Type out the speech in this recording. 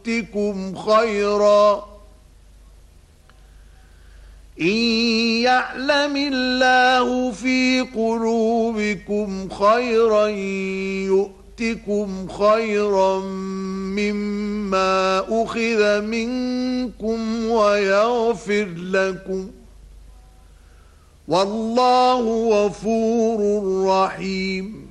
يؤتكم خيرا إن يعلم الله في قلوبكم خيرا يؤتكم خيرا مما أخذ منكم ويغفر لكم والله غفور رحيم